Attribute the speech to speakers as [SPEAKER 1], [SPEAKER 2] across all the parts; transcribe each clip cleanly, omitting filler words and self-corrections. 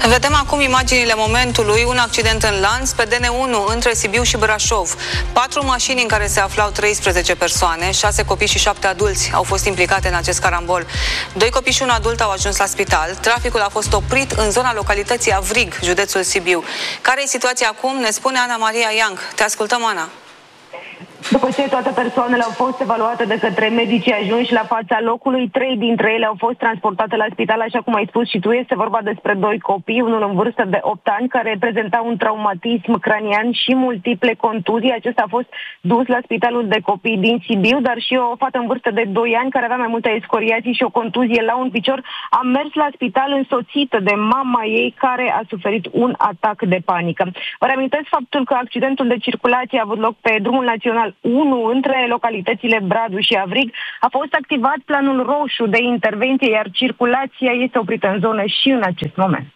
[SPEAKER 1] Vedem acum imaginile momentului, un accident în lanț pe DN1 între Sibiu și Brașov. 4 mașini în care se aflau 13 persoane, 6 copii și 7 adulți au fost implicate în acest carambol. 2 copii și un adult au ajuns la spital. Traficul a fost oprit în zona localității Avrig, județul Sibiu. Care e situația acum? Ne spune Ana Maria Iang. Te ascultăm, Ana.
[SPEAKER 2] După ce toate persoanele au fost evaluate de către medicii ajunși la fața locului, 3 dintre ele au fost transportate la spital, așa cum ai spus și tu. Este vorba despre 2 copii, unul în vârstă de 8 ani, care prezenta un traumatism cranian și multiple contuzii. Acesta a fost dus la spitalul de copii din Sibiu, dar și o fată în vârstă de 2 ani, care avea mai multe escoriații și o contuzie la un picior, a mers la spital însoțită de mama ei, care a suferit un atac de panică. Vă reamintesc faptul că accidentul de circulație a avut loc pe drumul național 1 între localitățile Bradu și Avrig. A fost activat planul roșu de intervenție, iar circulația este oprită în zonă și în acest moment.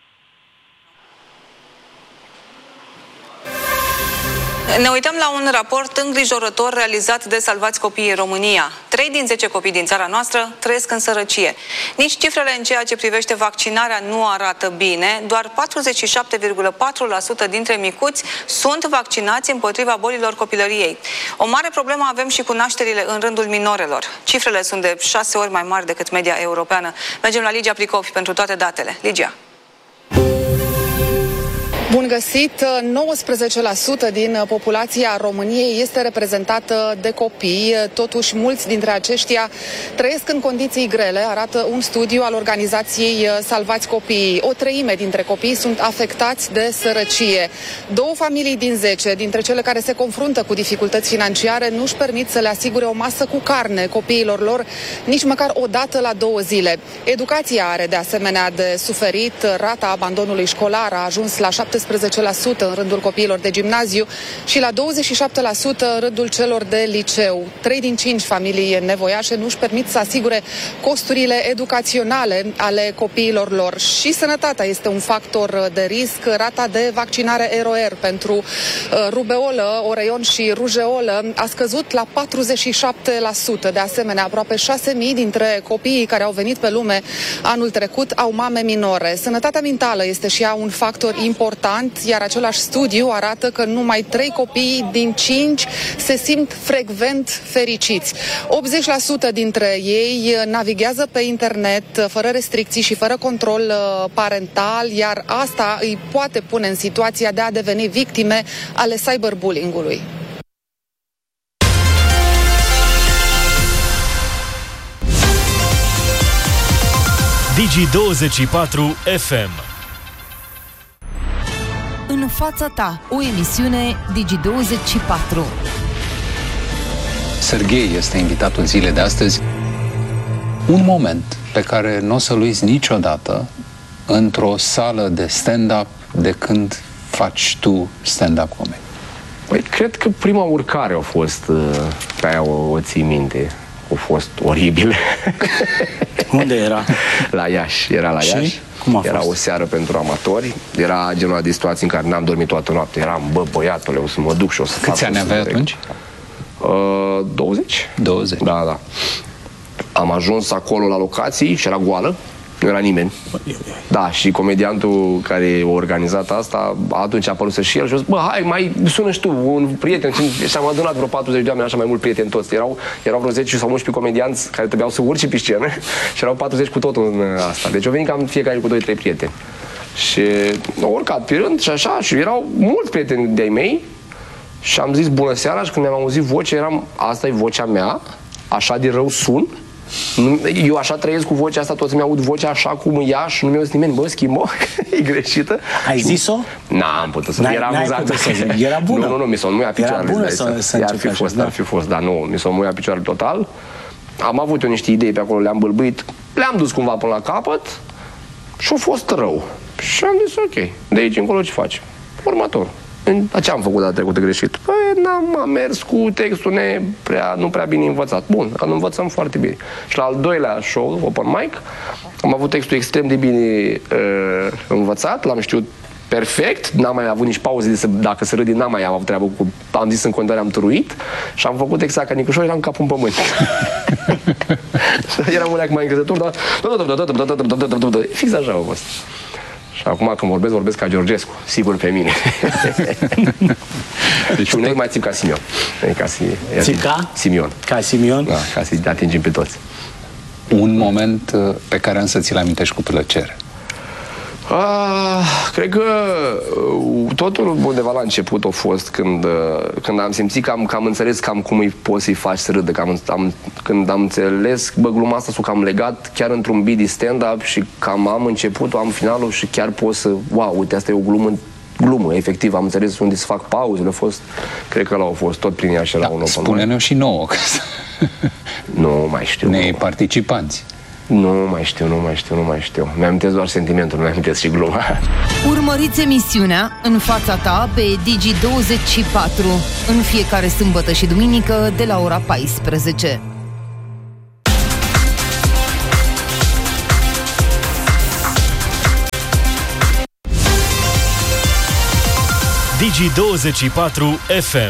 [SPEAKER 1] Ne uităm la un raport îngrijorător realizat de Salvați Copiii România. 3 din 10 copii din țara noastră trăiesc în sărăcie. Nici cifrele în ceea ce privește vaccinarea nu arată bine. Doar 47,4% dintre micuți sunt vaccinați împotriva bolilor copilăriei. O mare problemă avem și cu nașterile în rândul minorelor. Cifrele sunt de 6 ori mai mari decât media europeană. Mergem la Ligia Pricopi pentru toate datele. Ligia.
[SPEAKER 3] Bun găsit! 19% din populația României este reprezentată de copii. Totuși, mulți dintre aceștia trăiesc în condiții grele, arată un studiu al organizației Salvați Copiii. O treime dintre copii sunt afectați de sărăcie. 2 familii din 10 dintre cele care se confruntă cu dificultăți financiare nu își permit să le asigure o masă cu carne copiilor lor, nici măcar o dată la 2 zile. Educația are de asemenea de suferit. Rata abandonului școlar a ajuns la 17% în rândul copiilor de gimnaziu și la 27% în rândul celor de liceu. 3 din 5 familii nevoiașe nu își permit să asigure costurile educaționale ale copiilor lor. Și sănătatea este un factor de risc. Rata de vaccinare ROR pentru rubeolă, oreion și rujeolă a scăzut la 47%. De asemenea, aproape 6.000 dintre copiii care au venit pe lume anul trecut au mame minore. Sănătatea mentală este și ea un factor important, iar același studiu arată că numai 3 copii din 5 se simt frecvent fericiți. 80% dintre ei navighează pe internet fără restricții și fără control parental, iar asta îi poate pune în situația de a deveni victime ale cyberbullying-ului.
[SPEAKER 4] Digi24 FM.
[SPEAKER 5] În fața ta, o emisiune Digi24.
[SPEAKER 6] Serghei este invitatul zilei de astăzi. Un moment pe care nu o să-l uiți niciodată într-o sală de stand-up de când faci tu stand-up comedy.
[SPEAKER 7] Păi, cred că prima urcare a fost, pe aia o ții minte, a fost oribil.
[SPEAKER 8] Unde era?
[SPEAKER 7] La Iași, era la Iași.
[SPEAKER 8] Cum a fost?
[SPEAKER 7] Era o seară pentru amatori. Era genul de situații în care n-am dormit toată noaptea. Eram, băiatule, o să mă duc și o să fac.
[SPEAKER 6] Câți ani aveai atunci?
[SPEAKER 7] 20.
[SPEAKER 6] 20.
[SPEAKER 7] Da. Am ajuns acolo la locații și era goală. Nu era nimeni. Da, și comediantul care a organizat asta, atunci a apărut și el și a zis, hai, mai sună și tu, un prieten. Și am adunat vreo 40 de oameni, așa mai mult prieteni toți. Erau vreo 10 sau 11 comedianți care trebuiau să urce pe scenă și erau 40 cu totul în asta. Deci au venit cam fiecare cu 2-3 prieteni. Și au urcat pe rând și așa, și erau mulți prieteni de-ai mei și am zis bună seara și când mi-am auzit vocea, asta e vocea mea, așa de rău sun. Eu așa trăiesc cu vocea asta, toți mi-aud vocea așa cum ea și nu mi-a zis nimeni, bă, schimbă, e greșită.
[SPEAKER 8] Ai zis-o?
[SPEAKER 7] N-am putut să era amuzant.
[SPEAKER 8] Era bună?
[SPEAKER 7] Nu, mi s-a înmuiat picioarele.
[SPEAKER 8] Era bună să începi așa,
[SPEAKER 7] ar fi fost, dar nu, mi s-a înmuiat picioarele total. Am avut eu niște idei pe acolo, le-am bâlbâit, le-am dus cumva până la capăt și a fost rău. Și am zis, ok, de aici încolo ce faci? Următor. Ce am făcut data trecută greșit? Păi, am mers cu textul nu prea bine învățat. Bun, îl învățăm foarte bine. Și la al doilea show, open mic, am avut textul extrem de bine învățat, l-am știut perfect, n-am mai avut nici pauze dacă se râde, n-am mai avut treabă cu... Am zis în continuare, am turuit și am făcut exact ca Nicușor, eram capul în pământ. Eram un leac mai încrezător, dar... Fix așa a fost. Și acum când vorbesc ca Georgescu, sigur pe mine. Deci unei mai țip ca Simion.
[SPEAKER 8] Țip ca?
[SPEAKER 7] Simion.
[SPEAKER 8] Ca Simion?
[SPEAKER 7] Da, ca să-i atingem pe toți.
[SPEAKER 6] Un moment pe care am să ți-l amintești cu plăcere.
[SPEAKER 7] Cred că totul undeva la început a fost când am simțit că am înțeles cam cum îi poți să-i faci să râdă. Când am înțeles, gluma asta s-o cam legat chiar într-un beat de stand-up și cam am începutul, am finalul și chiar pot să, wow, uite, asta e o glumă, efectiv, am înțeles unde să fac pauzele, cred că ăla a fost tot prin ea și era un open.
[SPEAKER 6] Spune-ne-o și nouă.
[SPEAKER 7] Nu mai știu.
[SPEAKER 6] Participanți.
[SPEAKER 7] Nu mai știu. Mi-amintesc doar sentimentul, nu mi-amintesc și gluma.
[SPEAKER 5] Urmăriți emisiunea În fața ta pe Digi24 în fiecare sâmbătă și duminică de la ora 14.
[SPEAKER 4] Digi24 FM.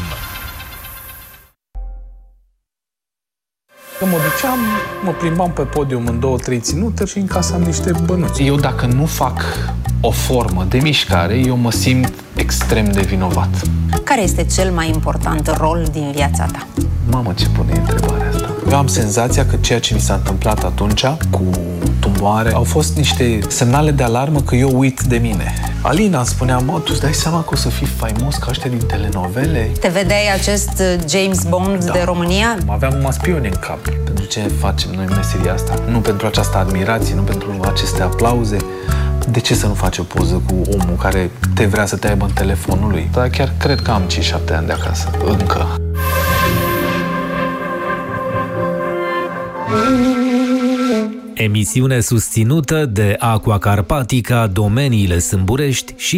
[SPEAKER 9] Că mă duceam, mă plimbam pe podium în 2-3 ținute și încasam niște bănuți. Eu dacă nu fac o formă de mișcare, eu mă simt extrem de vinovat.
[SPEAKER 10] Care este cel mai important rol din viața ta?
[SPEAKER 9] Mamă, ce bună e întrebarea asta. Eu am senzația că ceea ce mi s-a întâmplat atunci cu tumoare au fost niște semnale de alarmă că eu uit de mine. Alina îmi spunea, mă, tu îți dai seama că o să fii faimos ca ăștia din telenovele?
[SPEAKER 10] Te vedeai acest James Bond de România?
[SPEAKER 9] Aveam numai spioni în cap. Pentru ce facem noi meseria asta? Nu pentru această admirație, nu pentru aceste aplauze. De ce să nu faci o poză cu omul care te vrea să te aibă în telefonul lui? Dar chiar cred că am 5-7 ani de acasă. Încă.
[SPEAKER 11] Emisiune susținută de Aqua Carpatica, Domeniile Sâmburești și